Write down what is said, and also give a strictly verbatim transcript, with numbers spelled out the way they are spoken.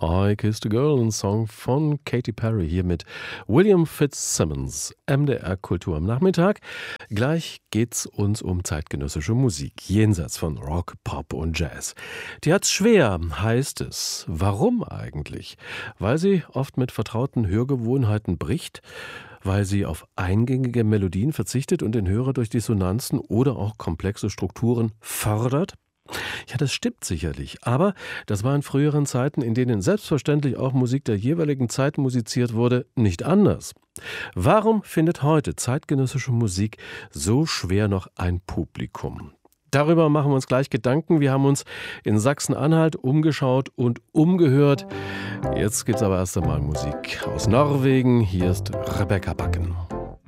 I Kissed a Girl, ein Song von Katy Perry hier mit William Fitzsimmons. M D R Kultur am Nachmittag. Gleich geht's uns um zeitgenössische Musik, jenseits von Rock, Pop und Jazz. Die hat's schwer, heißt es. Warum eigentlich? Weil sie oft mit vertrauten Hörgewohnheiten bricht, weil sie auf eingängige Melodien verzichtet und den Hörer durch Dissonanzen oder auch komplexe Strukturen fördert? Ja, das stimmt sicherlich, aber das war in früheren Zeiten, in denen selbstverständlich auch Musik der jeweiligen Zeit musiziert wurde, nicht anders. Warum findet heute zeitgenössische Musik so schwer noch ein Publikum? Darüber machen wir uns gleich Gedanken. Wir haben uns in Sachsen-Anhalt umgeschaut und umgehört. Jetzt gibt's aber erst einmal Musik aus Norwegen. Hier ist Rebecca Bakken.